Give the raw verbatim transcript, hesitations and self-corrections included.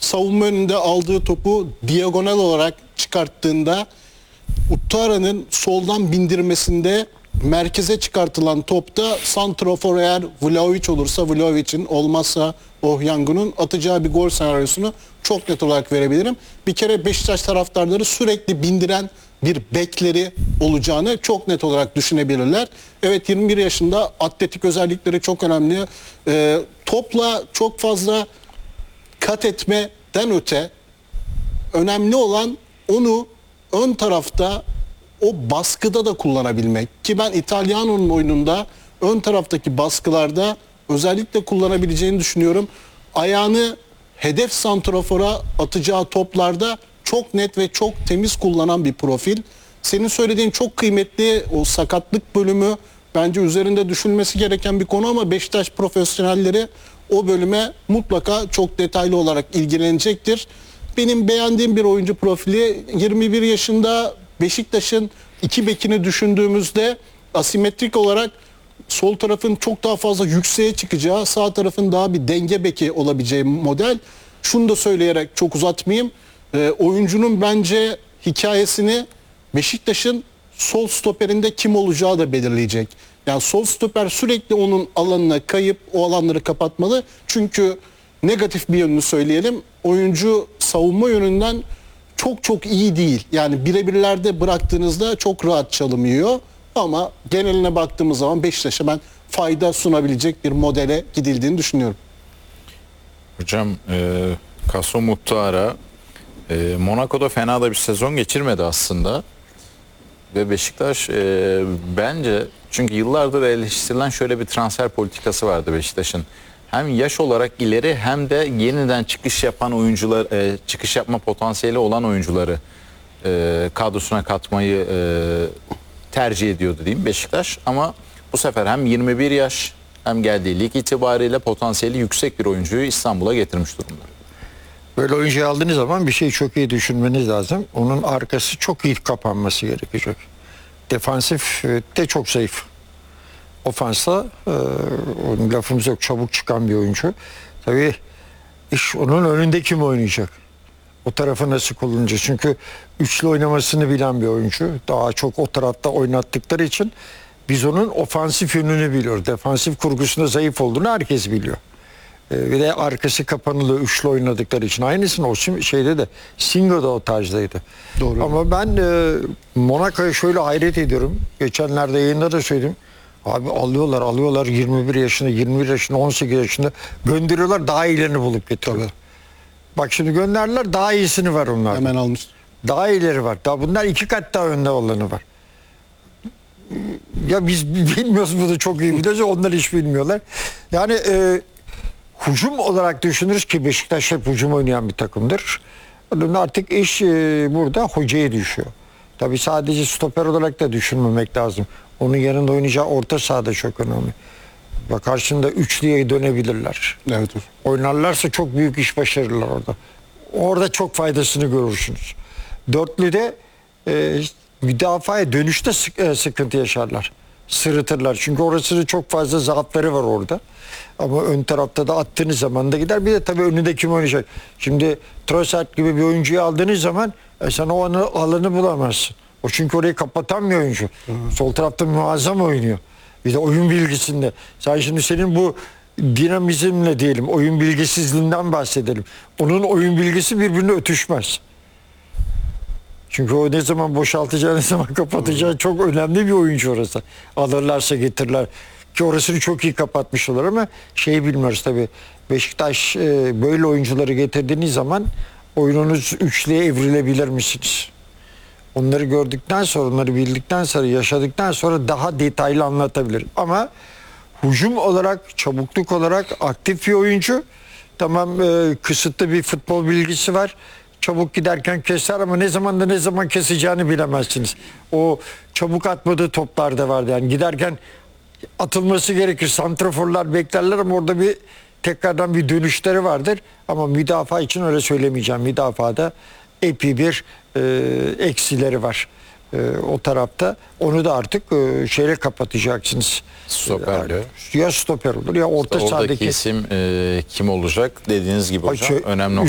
savunma önünde aldığı topu diagonal olarak çıkarttığında Uttara'nın soldan bindirmesinde merkeze çıkartılan topta santrafor eğer Vlahovic olursa Vlahovic'in, olmazsa Ohyangun'un atacağı bir gol senaryosunu çok net olarak verebilirim. Bir kere Beşiktaş taraftarları sürekli bindiren bir bekleri olacağını çok net olarak düşünebilirler. Evet, yirmi bir yaşında, atletik özellikleri çok önemli. Ee, topla çok fazla kat etmeden öte önemli olan onu ön tarafta o baskıda da kullanabilmek. Ki ben İtalyano'nun oyununda ön taraftaki baskılarda özellikle kullanabileceğini düşünüyorum. Ayağını hedef santrafora atacağı toplarda çok net ve çok temiz kullanan bir profil. Senin söylediğin çok kıymetli, o sakatlık bölümü bence üzerinde düşünülmesi gereken bir konu ama Beşiktaş profesyonelleri o bölüme mutlaka çok detaylı olarak ilgilenecektir. Benim beğendiğim bir oyuncu profili, yirmi bir yaşında, Beşiktaş'ın iki bekini düşündüğümüzde asimetrik olarak sol tarafın çok daha fazla yükseğe çıkacağı, sağ tarafın daha bir denge beki olabileceği model. Şunu da söyleyerek çok uzatmayayım. E, oyuncunun bence hikayesini Beşiktaş'ın sol stoperinde kim olacağı da belirleyecek. Yani sol stoper sürekli onun alanına kayıp o alanları kapatmalı. Çünkü negatif bir yönünü söyleyelim. Oyuncu savunma yönünden çok çok iyi değil. Yani birebirlerde bıraktığınızda çok rahat çalım yiyor. Ama geneline baktığımız zaman Beşiktaş'a ben fayda sunabilecek bir modele gidildiğini düşünüyorum. Hocam e, Kaso Muhtara e, Monaco'da fena da bir sezon geçirmedi aslında. Ve Beşiktaş e, bence, çünkü yıllardır eleştirilen şöyle bir transfer politikası vardı Beşiktaş'ın. Hem yaş olarak ileri hem de yeniden çıkış yapan oyuncular, e, çıkış yapma potansiyeli olan oyuncuları e, kadrosuna katmayı e, tercih ediyordu diyeyim Beşiktaş. Ama bu sefer hem yirmi bir yaş hem geldiği lig itibariyle potansiyeli yüksek bir oyuncuyu İstanbul'a getirmiş durumda. Böyle oyuncuyu aldığınız zaman bir şeyi çok iyi düşünmeniz lazım. Onun arkası çok iyi kapanması gerekecek. Defansif de çok zayıf. Ofansta e, onun lafımız yok, çabuk çıkan bir oyuncu. Tabii iş onun önünde kim oynayacak? O tarafı nasıl kullanacak? Çünkü üçlü oynamasını bilen bir oyuncu. Daha çok o tarafta oynattıkları için biz onun ofansif yönünü biliyoruz. Defansif kurgusunda zayıf olduğunu herkes biliyor. E, bir de arkası kapanılı üçlü oynadıkları için. Aynısını o şeyde de Singo da o tarzdaydı. Doğru. Ama ben e, Monaco'ya şöyle hayret ediyorum. Geçenlerde yayında da söyledim. Abi alıyorlar alıyorlar yirmi bir yaşında, yirmi bir yaşında, on sekiz yaşında gönderiyorlar, daha iyilerini bulup getiriyorlar. Tabii. Bak şimdi gönderdiler, daha iyisini var onlar. Hemen almış. Daha iyileri var. Daha bunlar iki kat daha önde olanı var. Ya biz bilmiyoruz, bunu çok iyi biliyoruz. Onlar hiç bilmiyorlar. Yani e, hücum olarak düşünürüz ki Beşiktaş hep hücum oynayan bir takımdır. Artık iş e, burada hocaya düşüyor. Tabii sadece stoper olarak da düşünmemek lazım. Onun yanında oynayacağı orta sahada çok önemli. Bak karşında üçlüye dönebilirler. Evet. Oynarlarsa çok büyük iş başarırlar orada. Orada çok faydasını görürsünüz. Dörtlüde e, müdafaya dönüşte sık, e, sıkıntı yaşarlar. Sırıtırlar. Çünkü orasının çok fazla zaafları var orada. Ama ön tarafta da attığınız zaman da gider. Bir de tabii önünde kim oynayacak? Şimdi Trossard gibi bir oyuncuyu aldığınız zaman e, sen o anı, alanı bulamazsın. O çünkü orayı kapatan bir oyuncu. Hı. Sol tarafta muazzam oynuyor. Bir de oyun bilgisinde. Sen şimdi senin bu dinamizmle diyelim, oyun bilgisizliğinden bahsedelim. Onun oyun bilgisi birbirine ötüşmez. Çünkü o ne zaman boşaltacağı, ne zaman kapatacağı çok önemli bir oyuncu orası. Alırlarsa getirirler. Ki orasını çok iyi kapatmış olur ama şeyi bilmiyoruz tabii. Beşiktaş e, böyle oyuncuları getirdiğiniz zaman oyununuz üçlüye evrilebilir misiniz? Onları gördükten sonra, onları bildikten sonra, yaşadıktan sonra daha detaylı anlatabilirim. Ama hücum olarak, çabukluk olarak aktif bir oyuncu. Tamam, e, kısıtlı bir futbol bilgisi var. Çabuk giderken keser ama ne zaman da ne zaman keseceğini bilemezsiniz. O çabuk atmadığı toplar da vardı. Yani giderken atılması gerekir. Santraforlar beklerler ama orada bir tekrardan bir dönüşleri vardır. Ama müdafaa için öyle söylemeyeceğim. Müdafaada epey bir e, eksileri var e, o tarafta. Onu da artık e, şeyle kapatacaksınız. Stoperle. Ya stoper olur ya orta İşte oradaki sahadaki isim e, kim olacak dediğiniz gibi hocam. Ay, önemli.